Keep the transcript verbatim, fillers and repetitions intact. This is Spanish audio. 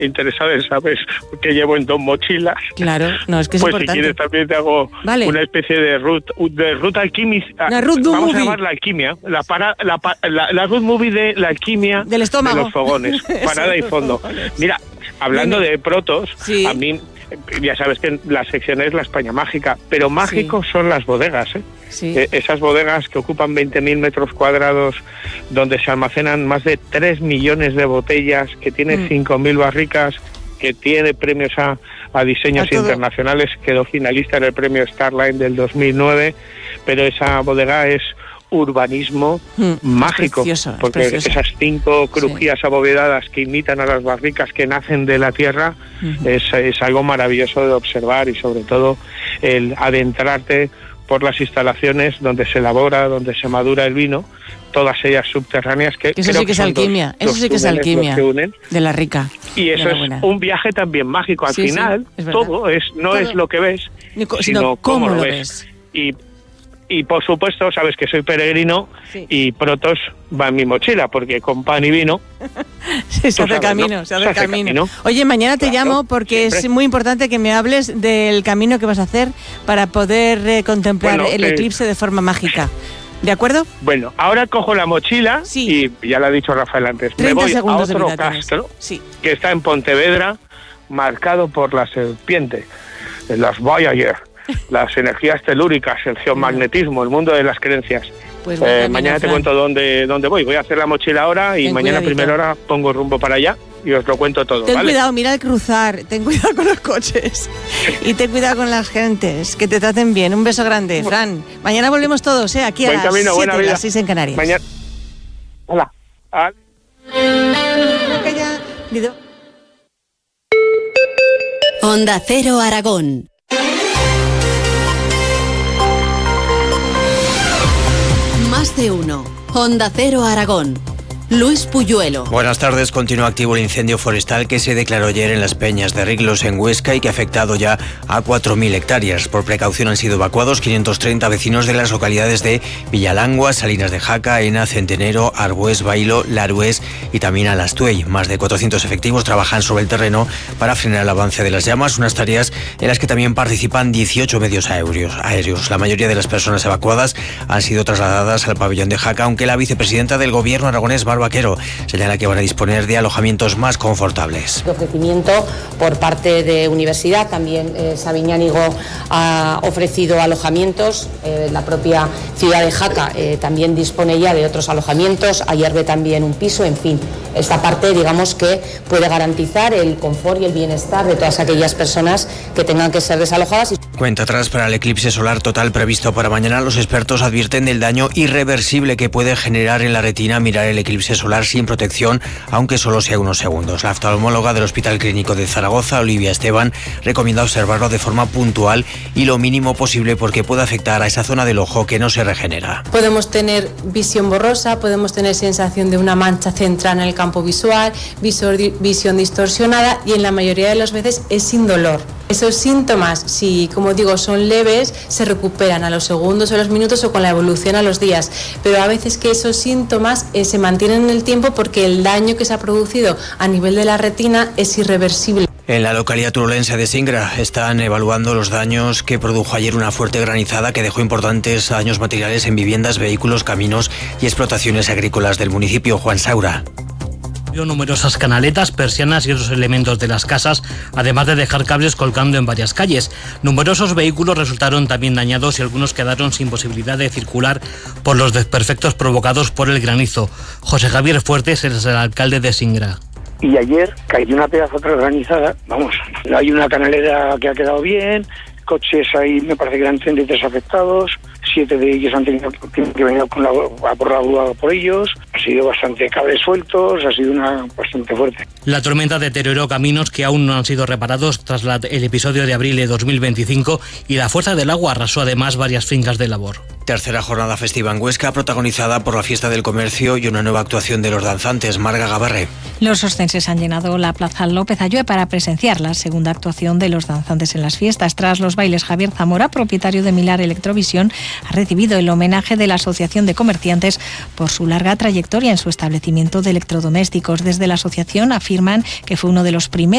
interesado en saber qué llevo en dos mochilas. Claro, no, es que es pues importante. Si quieres también te hago vale. una especie de root, de root alquimista. La root Vamos movie. a llamar la alquimia. La, para, la, la, la root movie de la alquimia del estómago. De los fogones. Parada y fondo. Mira, hablando Dime. de protos, sí. a mí, ya sabes que la sección es la España mágica, pero mágicos sí. son las bodegas, ¿eh? Sí. Eh, esas bodegas que ocupan veinte mil metros cuadrados, donde se almacenan más de tres millones de botellas, que tiene mm. cinco mil barricas, que tiene premios a, a diseños a internacionales, quedó finalista en el premio Starline del dos mil nueve, pero esa bodega es urbanismo mm, mágico, precioso, porque esas cinco crujías sí. abovedadas que imitan a las barricas que nacen de la tierra mm. es, es algo maravilloso de observar, y sobre todo el adentrarte por las instalaciones donde se elabora, donde se madura el vino, todas ellas subterráneas, que, que eso creo sí que, que es alquimia, dos, eso sí que es alquimia de la rica. Y eso es un viaje también mágico. Al sí, final, sí, es todo es no todo. es lo que ves, Ni, sino, sino cómo, cómo lo ves. ves. Y Y por supuesto, sabes que soy peregrino sí. y protos va en mi mochila, porque con pan y vino... sí, se hace camino, ¿no? se hace, se hace camino. camino. Oye, mañana te claro, llamo porque siempre. es muy importante que me hables del camino que vas a hacer para poder eh, contemplar bueno, el eh, eclipse de forma mágica. ¿De acuerdo? Bueno, ahora cojo la mochila sí. y ya lo ha dicho Rafael antes, me voy a otro castro sí. que está en Pontevedra, marcado por la serpiente, las Voyager, las energías telúricas, el geomagnetismo, el mundo de las creencias. Pues eh, mañana te cuento dónde, dónde voy. Voy a hacer la mochila ahora y ten mañana a cuidadito. primera hora pongo rumbo para allá y os lo cuento todo. Ten ¿vale? cuidado, mira al cruzar, ten cuidado con los coches y ten cuidado con las gentes, que te traten bien. Un beso grande, Fran. Mañana volvemos todos, ¿eh? Aquí a Buen las camino, siete, buena vida. las seis en Canarias. Mañana. Hola. Ah. Onda Cero Aragón. Más de uno. Onda Cero Aragón. Luis Puyuelo. Buenas tardes. Continúa activo el incendio forestal que se declaró ayer en las Peñas de Riglos, en Huesca, y que ha afectado ya a cuatro mil hectáreas. Por precaución han sido evacuados quinientos treinta vecinos de las localidades de Villalangua, Salinas de Jaca, Ena, Centenero, Arbués, Bailo, Larués y también Alastuey. Más de cuatrocientos efectivos trabajan sobre el terreno para frenar el avance de las llamas, unas tareas en las que también participan dieciocho medios aéreos. La mayoría de las personas evacuadas han sido trasladadas al pabellón de Jaca, aunque la vicepresidenta del Gobierno aragonés, Bárbara Vaquero, señala que van a disponer de alojamientos más confortables. De ofrecimiento por parte de Universidad, también eh, Sabiñánigo ha ofrecido alojamientos, eh, la propia ciudad de Jaca eh, también dispone ya de otros alojamientos, Ayerbe también un piso, en fin, esta parte digamos que puede garantizar el confort y el bienestar de todas aquellas personas que tengan que ser desalojadas. Cuenta atrás para el eclipse solar total previsto para mañana. Los expertos advierten del daño irreversible que puede generar en la retina mirar el eclipse solar sin protección, aunque solo sea unos segundos. La oftalmóloga del Hospital Clínico de Zaragoza, Olivia Esteban, recomienda observarlo de forma puntual y lo mínimo posible porque puede afectar a esa zona del ojo que no se regenera. Podemos tener visión borrosa, podemos tener sensación de una mancha central en el campo visual, visor, visión distorsionada, y en la mayoría de las veces es sin dolor. Esos síntomas, si como digo son leves, se recuperan a los segundos o los minutos o con la evolución a los días, pero a veces que esos síntomas eh, se mantienen en el tiempo porque el daño que se ha producido a nivel de la retina es irreversible. En la localidad turolense de Singra están evaluando los daños que produjo ayer una fuerte granizada que dejó importantes daños materiales en viviendas, vehículos, caminos y explotaciones agrícolas del municipio. Juan Saura. Numerosas canaletas, persianas y otros elementos de las casas, además de dejar cables colgando en varias calles. Numerosos vehículos resultaron también dañados y algunos quedaron sin posibilidad de circular por los desperfectos provocados por el granizo. José Javier Fuertes es el alcalde de Singra. Y ayer cayó una pedazo otra granizada, vamos, hay una canalera que ha quedado bien, coches ahí me parece que eran treinta y tres afectados, siete de ellos han tenido que venir con la, a por la grúa por ellos, ha sido bastante cables sueltos, ha sido una bastante fuerte. La tormenta deterioró caminos que aún no han sido reparados tras la, el episodio de abril de dos mil veinticinco, y la fuerza del agua arrasó además varias fincas de labor. Tercera jornada festiva en Huesca, protagonizada por la Fiesta del Comercio y una nueva actuación de los danzantes. Marga Gabarre. Los oscenses han llenado la Plaza López Ayue para presenciar la segunda actuación de los danzantes en las fiestas. Tras los bailes, Javier Zamora, propietario de Milar Electrovisión, ha recibido el homenaje de la Asociación de Comerciantes por su larga trayectoria en su establecimiento de electrodomésticos. Desde la asociación afirman que fue uno de los primeros